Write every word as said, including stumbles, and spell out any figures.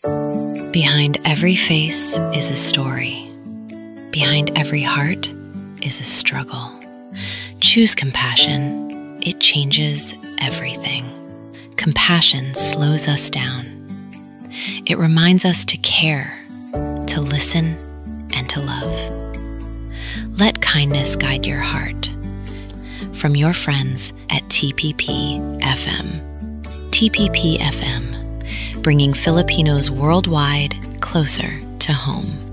Behind every face is a story. Behind every heart is a struggle. Choose compassion. It changes everything. Compassion slows us down. It reminds us to care, to listen, and to love. Let kindness guide your heart. From your friends at T P P F M. T P P F M, bringing Filipinos worldwide closer to home.